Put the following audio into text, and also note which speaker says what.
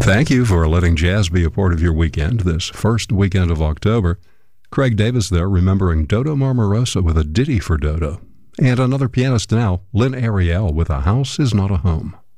Speaker 1: Thank you for letting jazz be a part of your weekend this first weekend of October. Craig Davis there, remembering Dodo Marmarosa with a ditty for Dodo. And another pianist now, Lynn Ariel with A House Is Not a Home.